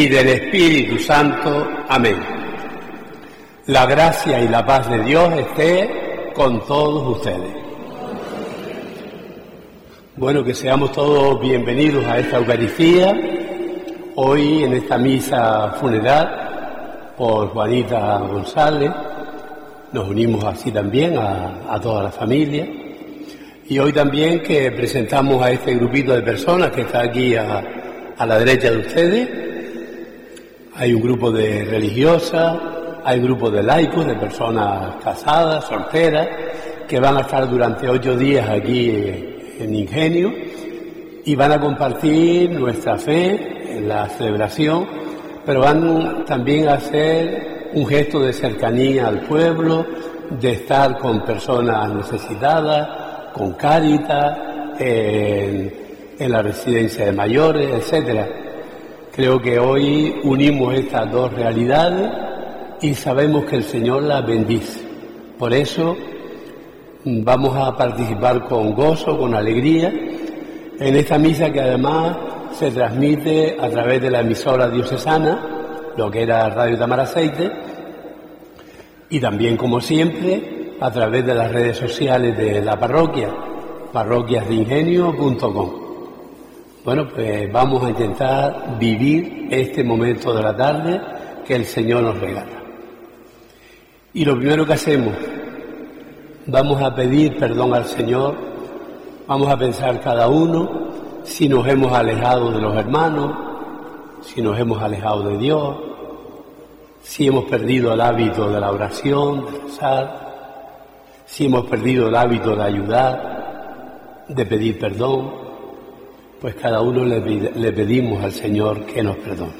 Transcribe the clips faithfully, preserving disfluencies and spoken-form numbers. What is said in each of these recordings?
y del Espíritu Santo. Amén. La gracia y la paz de Dios esté con todos ustedes. Bueno, que seamos todos bienvenidos a esta Eucaristía, hoy en esta misa funeral por Juanita González. Nos unimos así también a, a toda la familia. Y hoy también que presentamos a este grupito de personas que está aquí a, a la derecha de ustedes. Hay un grupo de religiosas, hay un grupo de laicos, de personas casadas, solteras, que van a estar durante ocho días aquí en Ingenio y van a compartir nuestra fe en la celebración, pero van también a hacer un gesto de cercanía al pueblo, de estar con personas necesitadas, con Cáritas, en, en la residencia de mayores, etcétera. Creo que hoy unimos estas dos realidades y sabemos que el Señor las bendice. Por eso vamos a participar con gozo, con alegría, en esta misa que además se transmite a través de la emisora diocesana, lo que era Radio Tamaraceite, y también, como siempre, a través de las redes sociales de la parroquia, parroquias de ingenio punto com. Bueno, pues vamos a intentar vivir este momento de la tarde que el Señor nos regala. Y lo primero que hacemos, vamos a pedir perdón al Señor, vamos a pensar cada uno si nos hemos alejado de los hermanos, si nos hemos alejado de Dios, si hemos perdido el hábito de la oración, de rezar, si hemos perdido el hábito de ayudar, de pedir perdón. Pues cada uno le, le pedimos al Señor que nos perdone.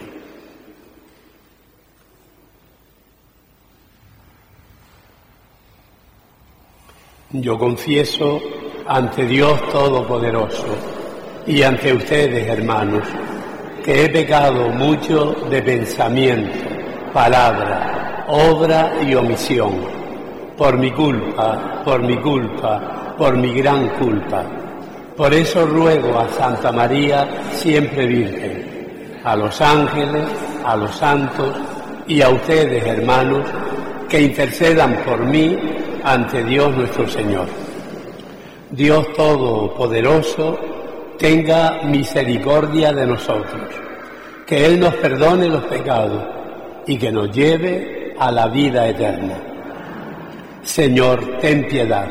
Yo confieso ante Dios Todopoderoso y ante ustedes, hermanos, que he pecado mucho de pensamiento, palabra, obra y omisión, por mi culpa, por mi culpa, por mi gran culpa. Por eso ruego a Santa María, siempre Virgen, a los ángeles, a los santos y a ustedes, hermanos, que intercedan por mí ante Dios nuestro Señor. Dios Todopoderoso, tenga misericordia de nosotros, que Él nos perdone los pecados y que nos lleve a la vida eterna. Señor, ten piedad.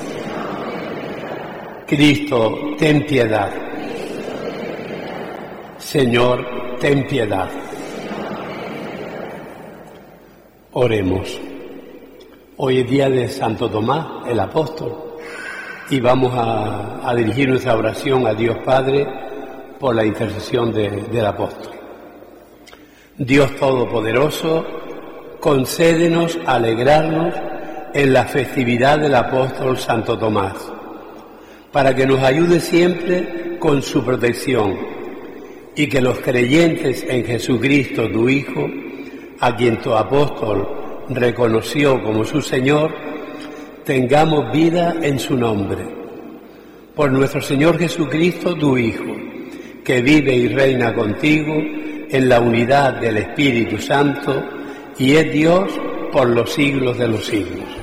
Cristo, ten piedad. Señor, ten piedad. Oremos. Hoy es día de Santo Tomás, el apóstol, y vamos a, a dirigir nuestra oración a Dios Padre por la intercesión de, del apóstol. Dios Todopoderoso, concédenos alegrarnos en la festividad del apóstol Santo Tomás, para que nos ayude siempre con su protección y que los creyentes en Jesucristo, tu Hijo, a quien tu apóstol reconoció como su Señor, tengamos vida en su nombre. Por nuestro Señor Jesucristo, tu Hijo, que vive y reina contigo en la unidad del Espíritu Santo y es Dios por los siglos de los siglos.